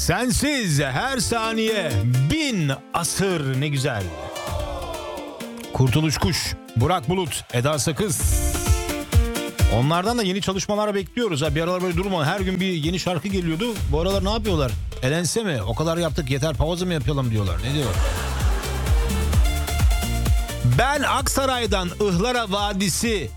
Sensiz her saniye 1000 asır, ne güzel. Kurtuluş Kuş, Burak Bulut, Eda Sakız. Onlardan da yeni çalışmalar bekliyoruz. Bir aralar böyle durma, her gün bir yeni şarkı geliyordu. Bu aralar ne yapıyorlar? Elense mi? O kadar yaptık, yeter, pauza mı yapalım diyorlar. Ne diyorlar? Ben Aksaray'dan Ihlara Vadisi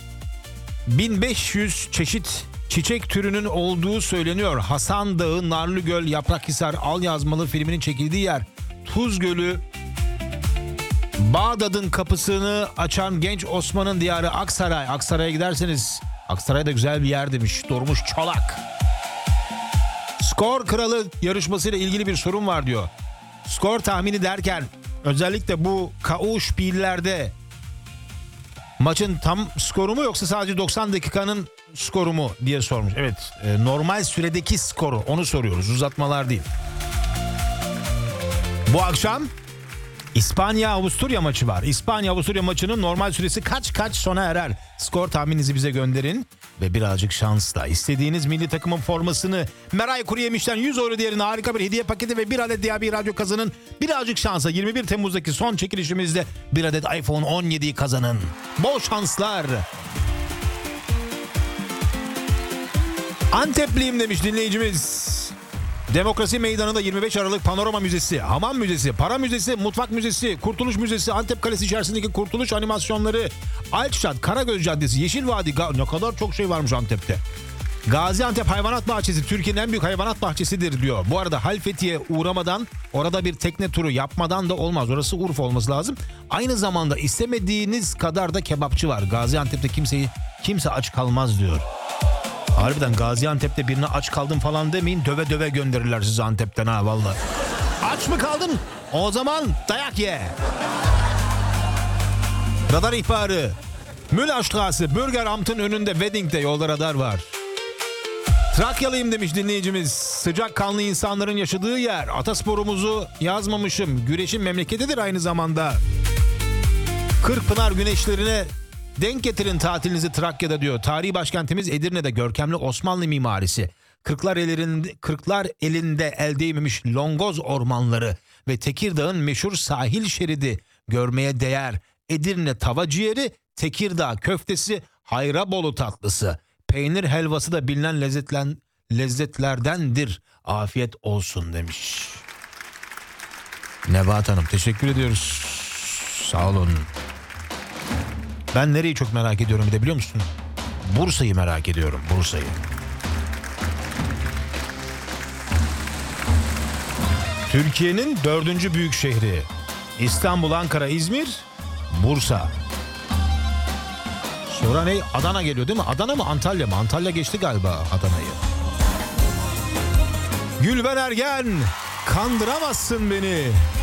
1500 çeşit çiçek türünün olduğu söyleniyor. Hasan Dağı, Narlıgöl, Yaprakhisar, Al Yazmalı filminin çekildiği yer. Tuz Gölü, Bağdat'ın kapısını açan genç Osman'ın diyarı Aksaray. Aksaray'a giderseniz, Aksaray da güzel bir yer demiş Durmuş Çolak. Skor Kralı yarışmasıyla ilgili bir sorun var diyor. Skor tahmini derken özellikle bu K.O.Spiel'lerde maçın tam skoru mu yoksa sadece 90 dakikanın skoru mu diye sormuş. Evet, normal süredeki skoru, onu soruyoruz, uzatmalar değil. Bu akşam İspanya-Avusturya maçı var. İspanya-Avusturya maçının normal süresi kaç sona erer? Skor tahmininizi bize gönderin ve birazcık şansla istediğiniz milli takımın formasını Meray Kuruyemiş'ten 100 euro değerinde harika bir hediye paketi ve bir adet DAB radyo kazanın. Birazcık şansa 21 Temmuz'daki son çekilişimizde bir adet iPhone 17'yi kazanın. Bol şanslar. Antepliyim demiş dinleyicimiz. Demokrasi Meydanı'nda 25 Aralık Panorama Müzesi, Hamam Müzesi, Para Müzesi, Mutfak Müzesi, Kurtuluş Müzesi, Antep Kalesi içerisindeki kurtuluş animasyonları, Alçşat, Karagöz Caddesi, Yeşil Vadi, ne kadar çok şey varmış Antep'te. Gaziantep Hayvanat Bahçesi Türkiye'nin en büyük hayvanat bahçesidir diyor. Bu arada Halfeti'ye uğramadan, orada bir tekne turu yapmadan da olmaz. Orası Urfa olması lazım. Aynı zamanda istemediğiniz kadar da kebapçı var. Gaziantep'te kimse aç kalmaz diyor. Harbiden Gaziantep'te birine aç kaldım falan demeyin, döve döve gönderirler sizi Antep'ten ha vallahi. Aç mı kaldın? O zaman dayak ye. Radar ihbarı. Müllerstraße, Bürgeramt'ın önünde Wedding'de yolda radar var. Trakyalıyım demiş dinleyicimiz. Sıcak kanlı insanların yaşadığı yer. Atasporumuzu yazmamışım. Güreşin memleketidir aynı zamanda. Kırkpınar güneşlerine denk getirin tatilinizi Trakya'da diyor. Tarihi başkentimiz Edirne'de görkemli Osmanlı mimarisi. Kırklar elinde el değmemiş Longoz ormanları ve Tekirdağ'ın meşhur sahil şeridi görmeye değer. Edirne tava ciğeri, Tekirdağ köftesi, Hayrabolu tatlısı, peynir helvası da bilinen lezzetlerdendir. Afiyet olsun demiş. Nebahat Hanım, teşekkür ediyoruz. Sağ olun. Ben nereyi çok merak ediyorum bir de biliyor musun? Bursa'yı merak ediyorum, Bursa'yı. Türkiye'nin 4. büyük şehri. İstanbul, Ankara, İzmir, Bursa. Sonra ne? Adana geliyor değil mi? Adana mı, Antalya mı? Antalya geçti galiba Adana'yı. Gülben Ergen, kandıramazsın beni.